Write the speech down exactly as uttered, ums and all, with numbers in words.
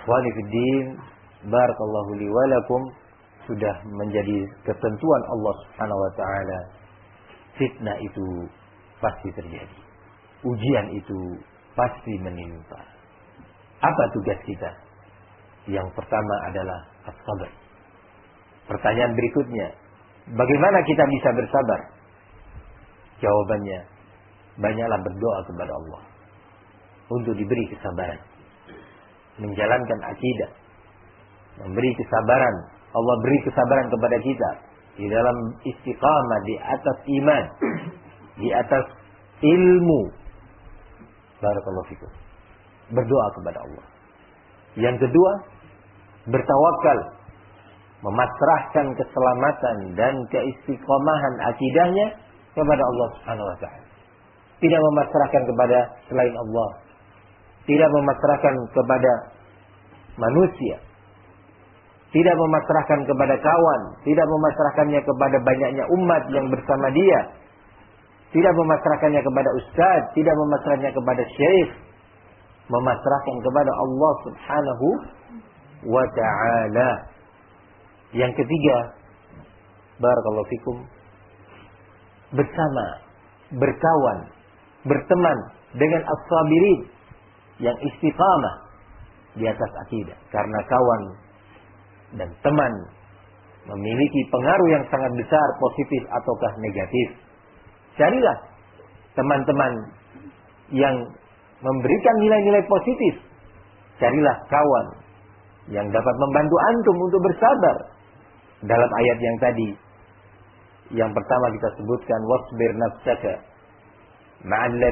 Ikhwani fiddin, barakallahu li wa lakum, sudah menjadi ketentuan Allah Subhanahu wa taala. Fitnah itu pasti terjadi. Ujian itu pasti menimpa. Apa tugas kita? Yang pertama adalah as-sabar. Pertanyaan berikutnya, bagaimana kita bisa bersabar? Jawabannya, banyaklah berdoa kepada Allah untuk diberi kesabaran, menjalankan akidah, memberi kesabaran. Allah beri kesabaran kepada kita di dalam istiqamah di atas iman, di atas ilmu. Barakallahu fikum. Berdoa kepada Allah. Yang kedua, bertawakal, memasrahkan keselamatan dan keistiqomahan akidahnya kepada Allah Subhanahu wa taala. Tidak memasrahkan kepada selain Allah. Tidak memasrahkan kepada manusia. Tidak memasrahkan kepada kawan. Tidak memasrahkannya kepada banyaknya umat yang bersama dia. Tidak memasrahkannya kepada ustaz. Tidak memasrahkannya kepada syekh. Memasrahkan kepada Allah Subhanahu wa ta'ala. Yang ketiga, barakallahu fikum, bersama, berkawan, berteman dengan as-sabirin yang istiqamah di atas akidah. Karena kawan dan teman memiliki pengaruh yang sangat besar, positif ataukah negatif. Carilah teman-teman yang memberikan nilai-nilai positif. Carilah kawan yang dapat membantu antum untuk bersabar. Dalam ayat yang tadi, yang pertama kita sebutkan, wasbir nafsaka ma'al